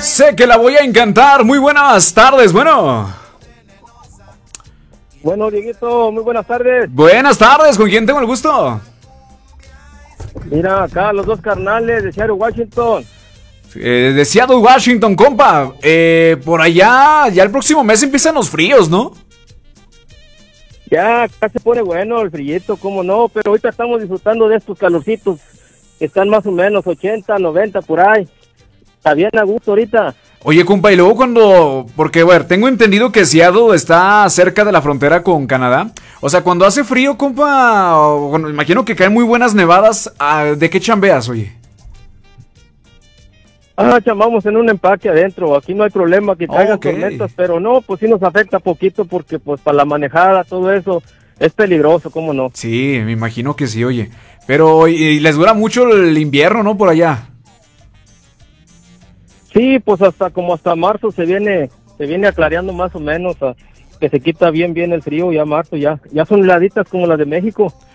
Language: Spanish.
Sé que la voy a encantar. Muy buenas tardes, bueno. Bueno, Dieguito, muy buenas tardes. Buenas tardes, ¿con quién tengo el gusto? Mira, acá los dos carnales de Seattle, Washington. De Seattle, Washington, compa. Por allá, ya el próximo mes empiezan los fríos, ¿no? Ya, acá se pone bueno el frillito, cómo no, pero ahorita estamos disfrutando de estos calorcitos que están más o menos 80, 90 por ahí. Está bien a gusto ahorita. Oye, compa, y luego cuando... Porque, bueno, tengo entendido que Seattle está cerca de la frontera con Canadá. O sea, cuando hace frío, compa, bueno, imagino que caen muy buenas nevadas. ¿De qué chambeas, oye? Chamamos en un empaque adentro. Aquí no hay problema que traigan tormentas, pero no, pues sí nos afecta poquito porque pues para la manejada, todo eso, es peligroso, ¿cómo no? Sí, me imagino que sí, oye. Pero y les dura mucho el invierno, ¿no? Por allá. Sí, pues hasta marzo se viene aclareando más o menos, que se quita bien el frío, ya marzo, ya son heladitas como las de México.